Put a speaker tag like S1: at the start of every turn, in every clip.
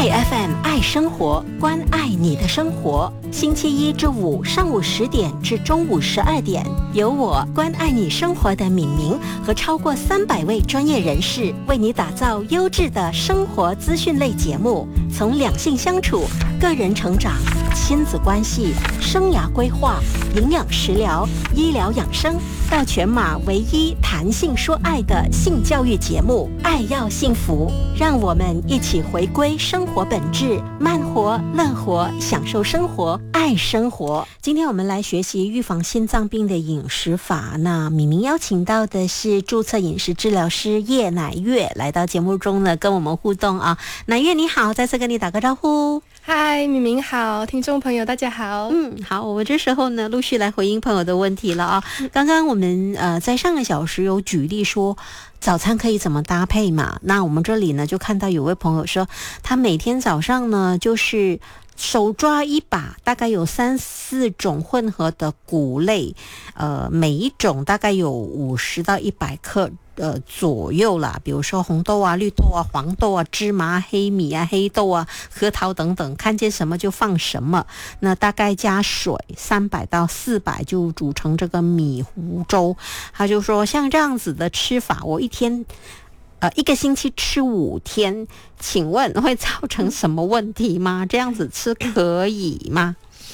S1: Joy FM 爱生活，关爱你的生活。星期一至五上午10点至中午12点，由我关爱你生活的敏明和超过300位专业人士为你打造优质的生活资讯类节目，从两性相处、个人成长、亲子关系、生涯规划、营养食疗、医疗养生，到全马唯一谈性说爱的性教育节目《爱要幸福》，让我们一起回归生活本质，慢活、乐活，享受生活，爱生活。今天我们来学习预防心脏病的饮食法。那敏明邀请到的是注册饮食治疗师叶乃月来到节目中呢，跟我们互动啊。乃月你好，再次跟你打个招呼。
S2: 嗨，敏明好，听众朋友大家好。
S1: 好，我们这时候呢陆续来回应朋友的问题了啊。刚刚我们在上个小时有举例说早餐可以怎么搭配嘛，那我们这里呢就看到有位朋友说他每天早上呢就是手抓一把，大概有3-4种混合的谷类，每一种大概有50到100克左右啦，比如说红豆啊、绿豆啊、黄豆啊、芝麻、黑米啊、黑豆啊、核桃等等，看见什么就放什么。那大概加水300到400就煮成这个米糊粥。他就说像这样子的吃法，我一个星期吃5天，请问会造成什么问题吗？这样子吃可以吗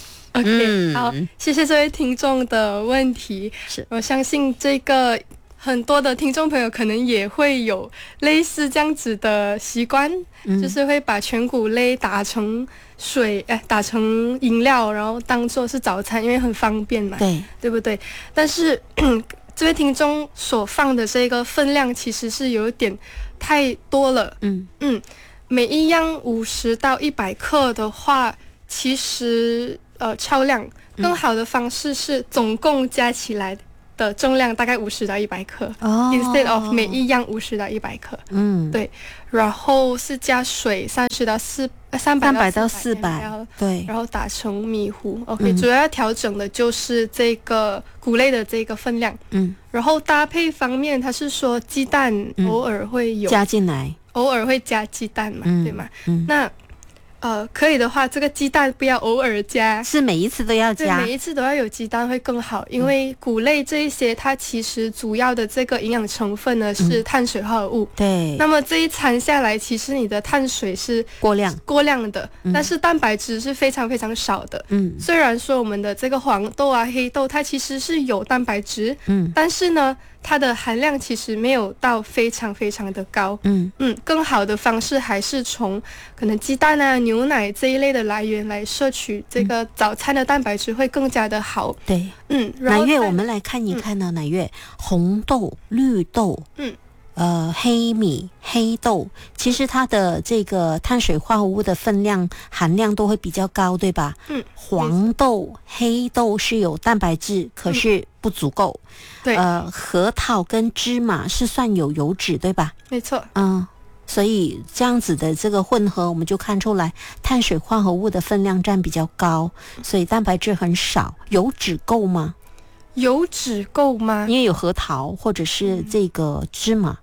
S2: ？OK，好，谢谢这位听众的问题。我相信这个很多的听众朋友可能也会有类似这样子的习惯，就是会把全谷类打成水，打成饮料，然后当做是早餐，因为很方便嘛，对不对？但是这位听众所放的这个分量其实是有点太多了。每一样50到100克的话，其实超量。更好的方式是总共加起来的重量大概50到100克，instead of 每一样50到100克。对，然后是加水300到400，
S1: 对，
S2: 然后打成米糊。OK，主要要调整的就是这个谷类的这个分量。然后搭配方面，他是说鸡蛋偶尔会有
S1: 加进来，
S2: 偶尔会加鸡蛋嘛，对吗？那可以的话，这个鸡蛋不要偶尔加，是
S1: 每一次都要加，
S2: 对，每一次都要有鸡蛋会更好，因为谷类这一些它其实主要的这个营养成分呢是碳水化合物，
S1: 对，
S2: 那么这一餐下来，其实你的碳水是过量的，但是蛋白质是非常非常少的。虽然说我们的这个黄豆啊、黑豆，它其实是有蛋白质，但是呢，它的含量其实没有到非常非常的高。更好的方式还是从可能鸡蛋啊、牛奶这一类的来源来摄取这个早餐的蛋白质会更加的好。
S1: 对，乃月，我们来看一看呢，乃月，红豆、绿豆，黑米、黑豆，其实它的这个碳水化合物的分量含量都会比较高，对吧？黄豆、黑豆是有蛋白质，可是不足够。对，核桃跟芝麻是算有油脂，对吧？
S2: 没错。
S1: 所以这样子的这个混合，我们就看出来碳水化合物的分量占比较高，所以蛋白质很少。油脂够吗？
S2: 油脂够吗？
S1: 因为有核桃或者是这个芝麻。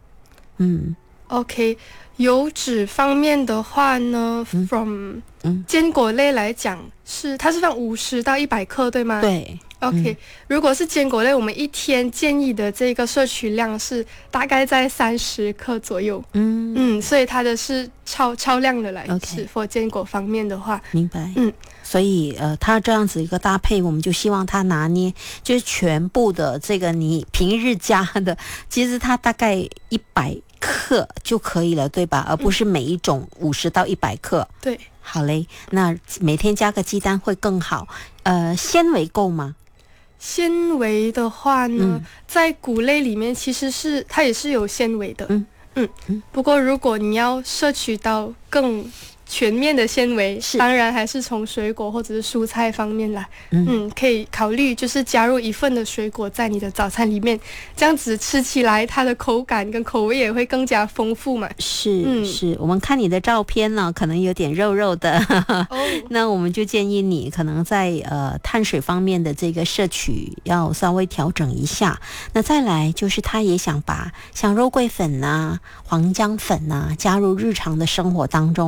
S2: OK， 油脂方面的话呢，from 坚果类来讲它是放50到100克，对吗？
S1: 对。
S2: OK，如果是坚果类，我们一天建议的这个摄取量是大概在30克左右。所以它的是超量的来吃。for 坚果方面的话，
S1: 明白。所以它这样子一个搭配，我们就希望它拿捏就是全部的这个你平日加的，其实它大概100克就可以了，对吧？而不是每一种50到100克。
S2: 对，
S1: 好嘞，那每天加个鸡蛋会更好。纤维够吗？
S2: 纤维的话呢，在谷类里面其实它也是有纤维的。不过如果你要摄取到更全面的纤维，当然还是从水果或者是蔬菜方面来。可以考虑就是加入1份的水果在你的早餐里面，这样子吃起来它的口感跟口味也会更加丰富嘛。
S1: 是，我们看你的照片呢，可能有点肉肉的。那我们就建议你可能在碳水方面的这个摄取要稍微调整一下。那再来就是他也想把像肉桂粉啊、黄姜粉啊加入日常的生活当中，其实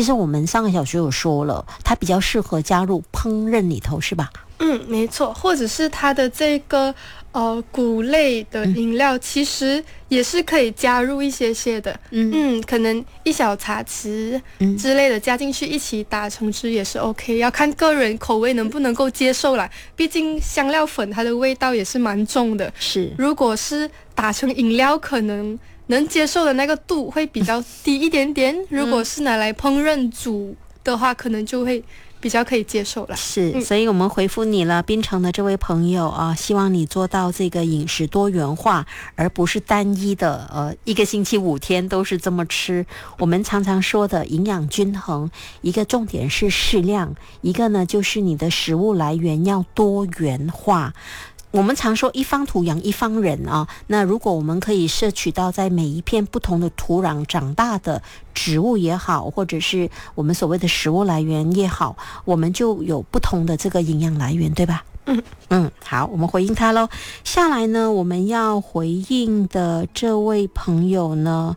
S1: 实我们上个小时有说了，它比较适合加入烹饪里头，是吧？
S2: 没错，或者是它的这个谷类的饮料，其实也是可以加入一些的，可能1小茶匙之类的加进去一起打成汁也是 OK， 要看个人口味能不能够接受啦。毕竟香料粉它的味道也是蛮重的，
S1: 是。
S2: 如果是打成饮料，可能能接受的那个度会比较低一点点，如果是拿来烹饪煮的话，可能就会比较可以接受了。
S1: 是，所以我们回复你了，槟城的这位朋友啊，希望你做到这个饮食多元化，而不是单一的一个星期5天都是这么吃。我们常常说的营养均衡，一个重点是适量，一个呢就是你的食物来源要多元化。我们常说一方土养一方人啊，那如果我们可以摄取到在每一片不同的土壤长大的植物也好，或者是我们所谓的食物来源也好，我们就有不同的这个营养来源，对吧？好，我们回应他咯。下来呢，我们要回应的这位朋友呢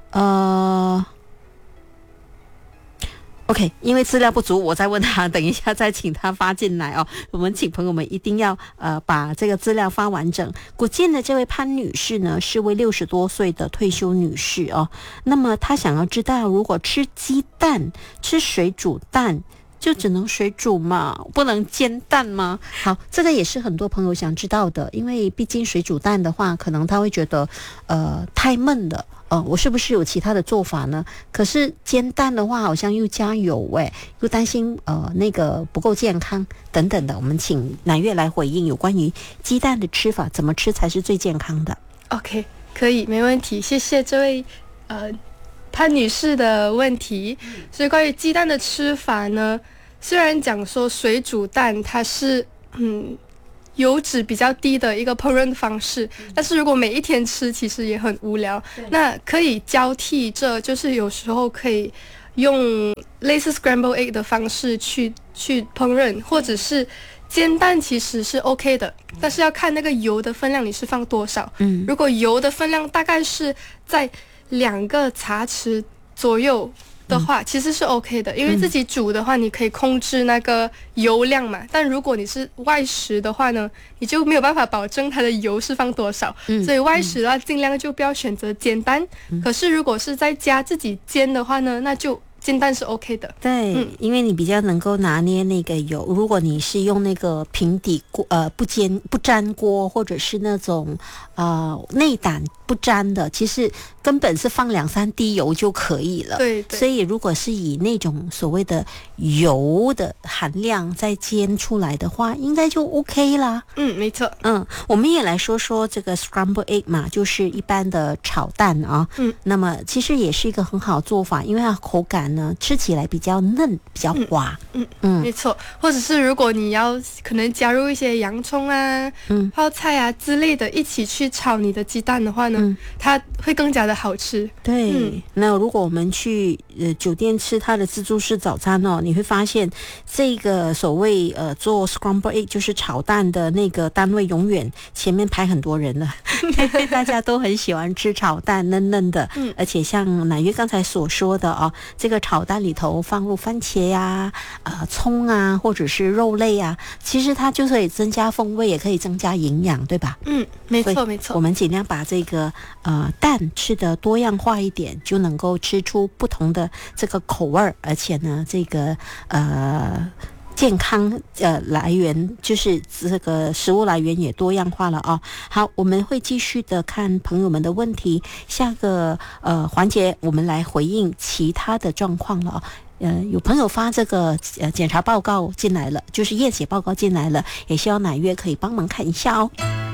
S1: OK， 因为资料不足，我再问他，等一下再请他发进来哦。我们请朋友们一定要把这个资料发完整。古晋的这位潘女士呢，是位60多岁的退休女士哦。那么她想要知道，如果吃鸡蛋、吃水煮蛋，就只能水煮嘛，不能煎蛋吗？好，这个也是很多朋友想知道的，因为毕竟水煮蛋的话，可能他会觉得太闷了。我是不是有其他的做法呢？可是煎蛋的话好像又加油又担心那个不够健康等等的。我们请乃月来回应有关于鸡蛋的吃法，怎么吃才是最健康的。
S2: OK， 可以，没问题，谢谢这位潘女士的问题。所以关于鸡蛋的吃法呢，虽然讲说水煮蛋它是油脂比较低的一个烹饪方式，但是如果每一天吃其实也很无聊。那可以交替着，就是有时候可以用类似 scramble egg 的方式去烹饪，或者是煎蛋其实是 OK 的，但是要看那个油的分量你是放多少。如果油的分量大概是在2个茶匙左右的话，其实是 OK 的，因为自己煮的话你可以控制那个油量嘛，但如果你是外食的话呢，你就没有办法保证它的油是放多少，所以外食的话尽量就不要选择煎蛋。可是如果是在家自己煎的话呢，那就煎蛋是 OK 的。
S1: 对，因为你比较能够拿捏那个油。如果你是用那个平底锅不粘锅，或者是那种内胆不粘的，其实根本是放2-3滴油就可以了。
S2: 对，
S1: 所以如果是以那种所谓的油的含量再煎出来的话，应该就 OK 啦。
S2: 没错。
S1: 我们也来说说这个 scramble egg 嘛，就是一般的炒蛋啊。那么其实也是一个很好做法，因为它口感呢吃起来比较嫩，比较滑。
S2: 没错。或者是如果你要可能加入一些洋葱啊、泡菜啊之类的一起去炒你的鸡蛋的话呢，它会更加的好吃。
S1: 对，那如果我们去酒店吃它的自助式早餐哦，你会发现这个所谓做 scramble egg 就是炒蛋的那个单位，永远前面排很多人了。大家都很喜欢吃炒蛋，嫩嫩的。而且像乃月刚才所说的这个炒蛋里头放入番茄呀、葱啊，或者是肉类啊，其实它就可以增加风味，也可以增加营养，对吧？
S2: 没错没错。
S1: 我们尽量把这个蛋吃得多样化一点，就能够吃出不同的这个口味，而且呢这个健康来源，就是这个食物来源也多样化了哦。好，我们会继续的看朋友们的问题，下个环节我们来回应其他的状况了有朋友发这个检查报告进来了，就是验血报告进来了，也希望乃月可以帮忙看一下哦。